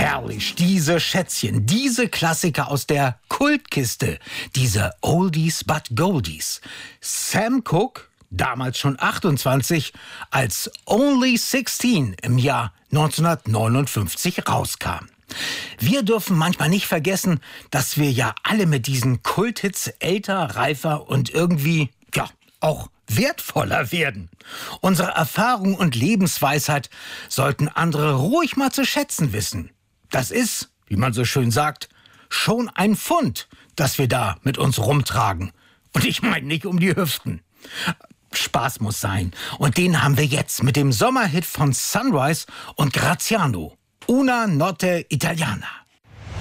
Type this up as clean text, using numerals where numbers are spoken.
Herrlich, diese Schätzchen, diese Klassiker aus der Kultkiste, diese Oldies but Goldies. Sam Cooke, damals schon 28, als Only 16 im Jahr 1959 rauskam. Wir dürfen manchmal nicht vergessen, dass wir ja alle mit diesen Kulthits älter, reifer und irgendwie, auch wertvoller werden. Unsere Erfahrung und Lebensweisheit sollten andere ruhig mal zu schätzen wissen. Das ist, wie man so schön sagt, schon ein Pfund, das wir da mit uns rumtragen. Und ich meine nicht um die Hüften. Spaß muss sein. Und den haben wir jetzt mit dem Sommerhit von Sunrise und Graziano. Una notte italiana.